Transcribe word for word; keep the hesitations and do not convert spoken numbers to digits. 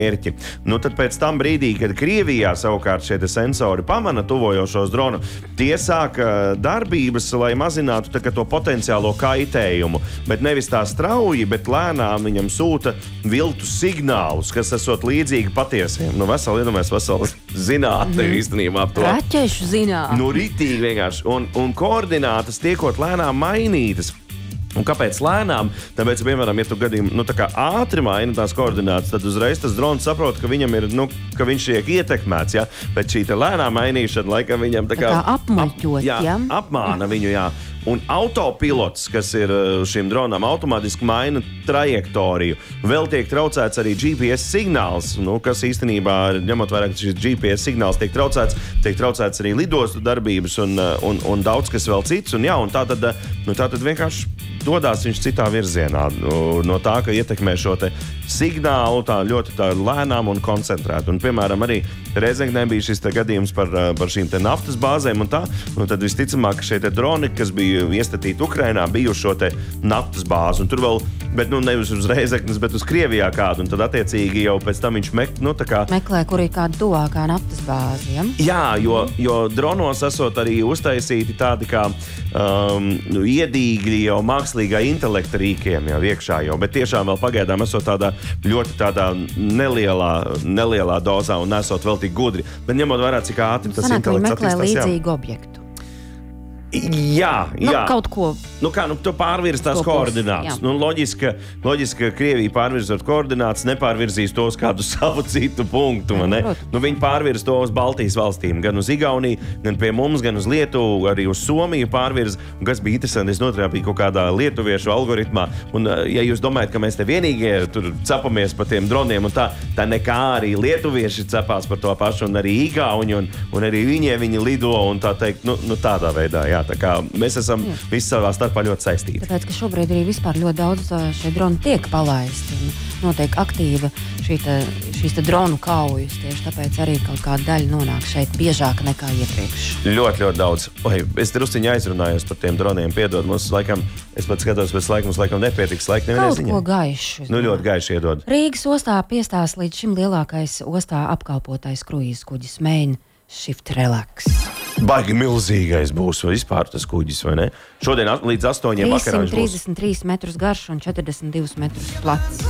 mērķi. Nu, tad pēc tam brīdī, kad Krievijā savukārt šie sensori pamana tuvojošos dronu, tie sāka darbības, lai mazinātu tā, to potenciālo kaitējumu. Bet nevis tā strauji, bet lēnām viņam sūta viltus signālus, kas esot līdzīgi patiesiem. Nu, veseli, iedomājies, veseli zinātne mm-hmm. īstenībā ap to. Raķešu zinātne. Nu, ritīgi vienkārši. Un, un koordinātas tiekot lēnām mainītas. Un kāpēc lēnām? Tāpēc, piemēram, ja tu gadījumā nu, tā kā ātri maini tās koordinātas, tad uzreiz tas drons saprot, ka viņam ir, nu, ka viņš tiek ietekmēts, ja? Bet šī te lēnā mainīšana, laikam viņam tā kā... Tā kā apmaļķot, ap, jā, ja? apmāna viņu, jā. Un autopilots, kas ir šim dronam, automātiski maina trajektoriju. Vēl tiek traucēts arī G P S signāls, nu, kas īstenībā, ņemot vairāk, ka šis G P S signāls tiek traucēts, tiek traucēts arī lidostu darbības un, un, un daudz kas vēl cits. Un, jā, un tā tad, nu, tā tad vienkārši dodās viņš citā virzienā. No, no tā, ka ietekmē šo te signālu tā ļoti tā lēnām un koncentrēt. Un, piemēram, arī Reizeknē bija šis te gadījums par, par šīm te naftas bāzēm un tā. Un tad visticamāk, ka šie te droni, kas bija iestatīti Ukrainā, bija uz šo te naftas bāzi. Un tur vēl, bet nu nevis uz Reizeknes, bet uz Krievijā kādu. Un tad attiecīgi jau pēc tam viņš mek, nu, tā kā... meklē, kur ir kāda tuvākā naftas bāze, ja? Jā, jo, jo dronos esot arī uztaisīti tādi kā um, nu, iedīgļi jau mākslīgā intelekta rīkiem jau iekšā jau, bet tiešām vēl pagaidām esot tādā ļoti tādā nelielā, nelielā dozā un nesot vēl tik gudri. Bet ņemot vērā, cik ātri tas Sanāk, intelekts meklē attīstās, jā. līdzīgu objektu. Jā, Nu, jā. kaut ko. Nu kā, nu tu pārvirz tās Ko koordinātas. plus, Nu, loģiski, loģiski, ka Krievija pārvirzot koordinātas, nepārvirzīs to uz kādu savu citu punktu, vai ne? Nu, viņi pārvirz to uz Baltijas valstīm, gan uz Igauniju, gan pie mums, gan uz Lietuvu, arī uz Somiju pārvirz. Un kas bija interesanti, es noturēju bija kaut kādā lietuviešu algoritmā. Un, ja jūs domājat, ka mēs te vienīgie tur cepamies pa tiem droniem un tā, tā nekā arī lietuvieši cepās par to pašu, un arī Igauņi, un, un arī viņi, viņi lido, un tā teikt, nu, nu tādā veidā, jā. Tā kā mēs esam jā. Visi savā starpā ļoti saistīti. Tāpēc, ka šobrīd arī vispār ļoti daudz šie droni tiek palaisti. Notiek aktīva šī te, šīs te dronu kaujas. Tieši tāpēc arī kaut kāda daļa nonāk šeit biežāk nekā iepriekš. Ļoti, ļoti daudz. Oi, es drusciņi aizrunājos par tiem droniem. Piedod, mums laikam, es pat skatos, pēc laika mums laikam nepietiks laika. Kaut ko gaišu. Nu, ļoti gaiši iedod. Rīgas ostā piestās līdz šim lielākais ostā apkalpotais kruīzes kuģis Main Shift Relax. Baigi milzīgais būs vispār tas kuģis, vai ne? Šodien līdz astoņiem vakarā viņš būs. trīssimts trīsdesmit trīs metrus garš un četrdesmit divus metrus plats.